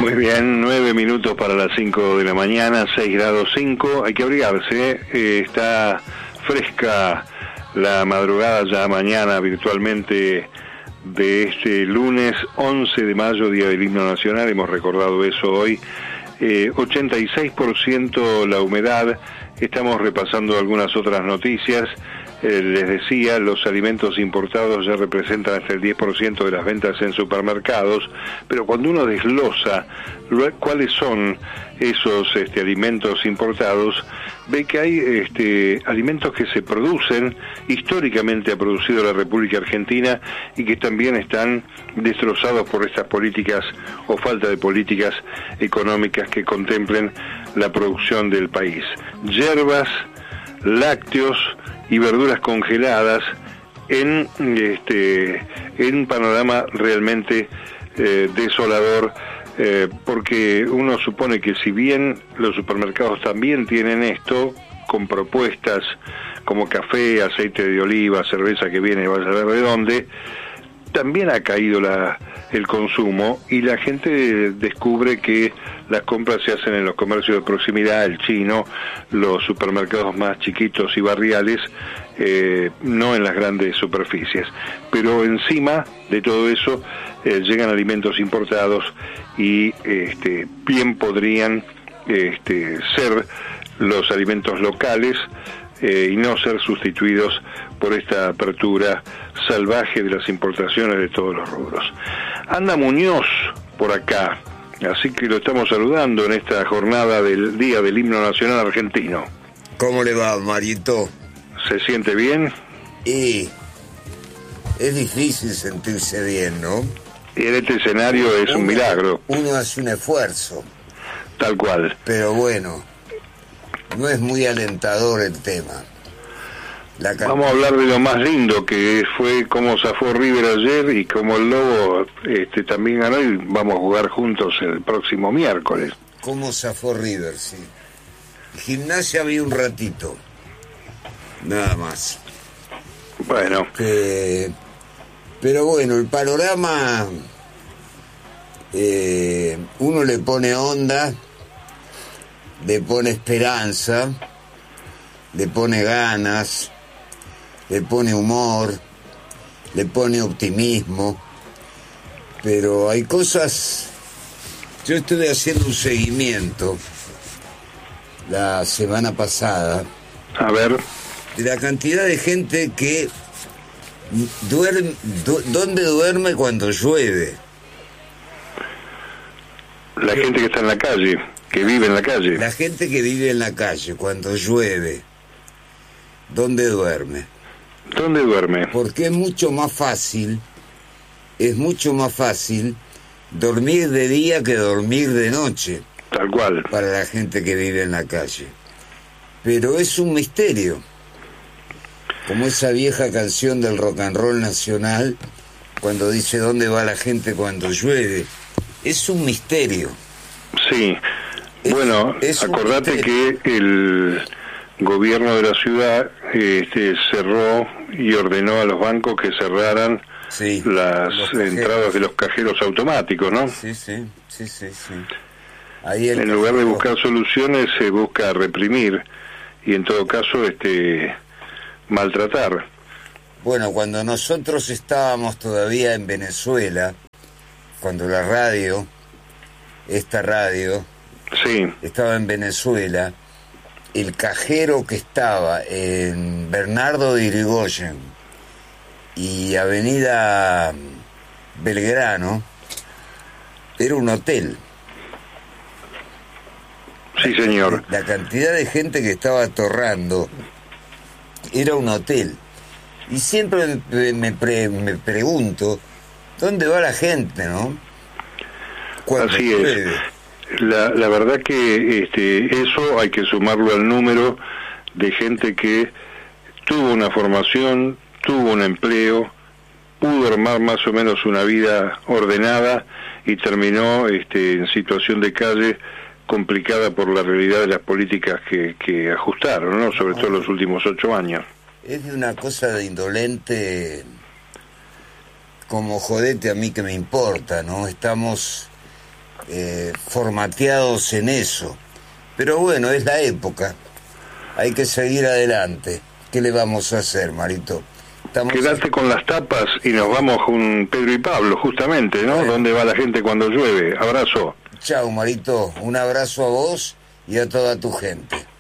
Muy bien, 9 minutos para las 5 de la mañana, 6 grados 5. Hay que abrigarse, está fresca la madrugada ya mañana virtualmente de este lunes 11 de mayo, Día del Himno Nacional. Hemos recordado eso hoy. 86% la humedad. Estamos repasando algunas otras noticias. Les decía, los alimentos importados ya representan hasta el 10% de las ventas en supermercados, pero cuando uno desglosa cuáles son esos alimentos importados, ve que hay alimentos que se producen, históricamente ha producido la República Argentina, y que también están destrozados por estas políticas o falta de políticas económicas que contemplen la producción del país. Hierbas, lácteos y verduras congeladas en un panorama realmente desolador, porque uno supone que si bien los supermercados también tienen esto, con propuestas como café, aceite de oliva, cerveza que viene vaya a ver de dónde, también ha caído el consumo, y la gente descubre que las compras se hacen en los comercios de proximidad, el chino, los supermercados más chiquitos y barriales, no en las grandes superficies. Pero encima de todo eso llegan alimentos importados y bien podrían ser los alimentos locales y no ser sustituidos por esta apertura salvaje de las importaciones de todos los rubros. Anda Muñoz por acá, así que lo estamos saludando en esta jornada del Día del Himno Nacional Argentino. ¿Cómo le va, Marito? ¿Se siente bien? Y es difícil sentirse bien, ¿no? Y en este escenario es un milagro. Uno hace un esfuerzo. Tal cual. Pero bueno, no es muy alentador el tema. Vamos a hablar de lo más lindo, que fue cómo zafó River ayer y cómo el Lobo también ganó, y vamos a jugar juntos el próximo miércoles. ¿Cómo zafó River? Sí. Gimnasia vi un ratito, nada más. Bueno. Pero bueno, el panorama, uno le pone onda, le pone esperanza, le pone ganas, le pone humor, le pone optimismo, pero hay cosas. Yo estuve haciendo un seguimiento la semana pasada, a ver, de la cantidad de gente que duerme, ¿dónde duerme cuando llueve? La gente que está en la calle, que vive en la calle. La gente que vive en la calle cuando llueve, ¿dónde duerme? ¿Dónde duerme? Porque es mucho más fácil dormir de día que dormir de noche. Tal cual. Para la gente que vive en la calle. Pero es un misterio. Como esa vieja canción del rock and roll nacional, cuando dice ¿dónde va la gente cuando llueve? Es un misterio. Sí. Bueno, acordate que el gobierno de la ciudad cerró y ordenó a los bancos que cerraran las entradas de los cajeros automáticos, ¿no? Sí. Ahí en lugar de buscar soluciones, se busca reprimir y en todo caso maltratar. Bueno, cuando nosotros estábamos todavía en Venezuela, cuando esta radio estaba en Venezuela, el cajero que estaba en Bernardo de Irigoyen y Avenida Belgrano era un hotel. Sí, señor. La cantidad de gente que estaba atorrando era un hotel. Y siempre me pregunto, ¿dónde va la gente, no? Así es. La verdad que eso hay que sumarlo al número de gente que tuvo una formación, tuvo un empleo, pudo armar más o menos una vida ordenada y terminó en situación de calle, complicada por la realidad de las políticas que ajustaron, ¿no? Sobre todo en los últimos 8 años. Es de una cosa de indolente, como jodete a mí que me importa, ¿no? Estamos formateados en eso. Pero bueno, es la época. Hay que seguir adelante. ¿Qué le vamos a hacer, Marito? Quédate con las tapas y nos vamos con Pedro y Pablo, justamente, ¿no? Bueno. ¿Dónde va la gente cuando llueve? Abrazo. Chao, Marito. Un abrazo a vos y a toda tu gente.